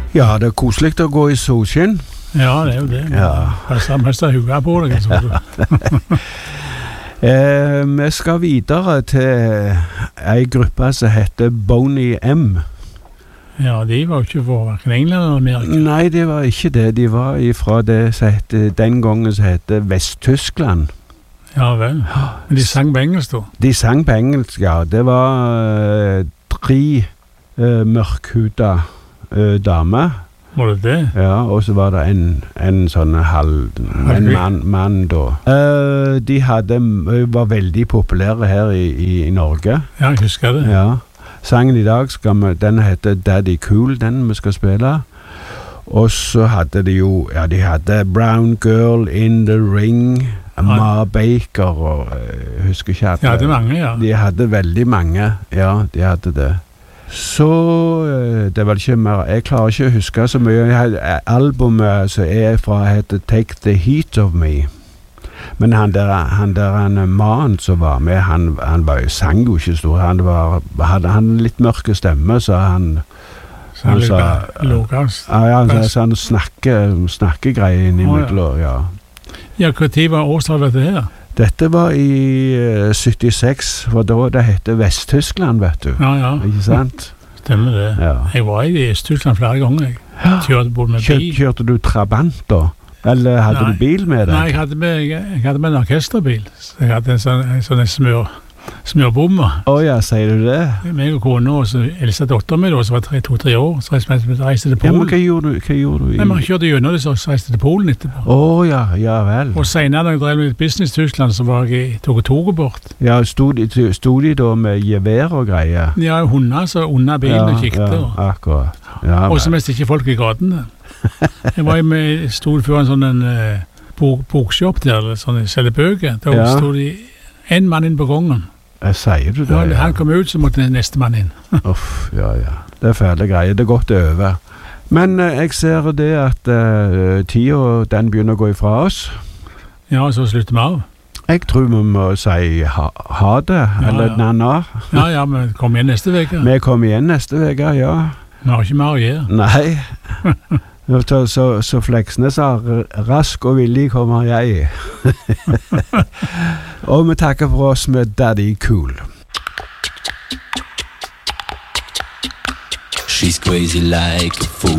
Ja, det koselig å gå i solskinn. Ja, det jo det. Ja. Mest av hugga på deg, så du. Vi skal videre til en gruppe som heter Boney M. Ja, de var jo ikke for hverken England eller Amerika. Nei, det var ikke det. De var fra det som heter, den gangen som heter Vest-Tyskland. Ja vel. Men de sang på engelsk da? De sang på engelsk, ja. Det var 3 mørkhuda damer. Var det det? Ja, og så var det en sånn en mann da. De var veldig populære her i Norge. Ja, jeg husker det. Ja. Sangen i dag, den heter Daddy Cool, den vi skal spille. Og så hadde de jo, ja, de hadde Brown Girl in the Ring, Ma Baker, og husker ikke at... De hadde mange, ja. De hadde veldig mange, ja, de hadde det. Så det var ikke mer, jeg klarer ikke å huske så mye. Albumet som fra heter Take the Heat of Me. Men han der mannen som var med, han var jo sang jo ikke stor. Hadde han litt mørke stemme, så han sa... Lågast. Ja, så han snakkegreier innimellom, ja. Ja, hva tid var årstallet dette her? Dette var i 76, for da det hette Vest-Tyskland, vet du. Ja. Ikke sant? Stemmer det. Ja. Jeg var i Øst-Tyskland flere ganger. Jeg kjørte både med bil. Kjørte du Trabant da? Eller hadde du bil med deg? Nei, jeg hadde med en orkesterbil. Så jeg hadde en sånn smørbommer. Ja, sier du det? Meg og kone og så eldste datter med da, så var 2-3 år, så reiste til Polen. Ja, men hva gjorde du? Nei, man kjørte gjennom det, så reiste til Polen etterpå. Ja vel. Og senere når jeg drev med business i Tyskland, så var jeg tok toget bort. Ja, stod de da med gevær og greier? Ja, hunder så under bilen og kikte. Ja, akkurat. Ja, og så mest ikke folk i gatene. Jeg stod før en sånn bokshop der, sånn selge bøker. Da stod de en mann inn på gangen. Sier du det? Når han kom ut, så måtte neste mann inn. Ja. Det er fæle greier. Det er godt over. Men jeg ser det at tida, den begynner å gå ifra oss. Ja, så slutter vi av. Jeg tror vi må si ha det, eller nanna. Ja, men kom igjen neste veke. Vi kommer igjen neste veke, ja. Vi har ikke mer å gjøre. Nei. Så Fleksnes rask og villig kommer jeg. Og vi takker for oss med Daddy Cool. She's crazy like a fool.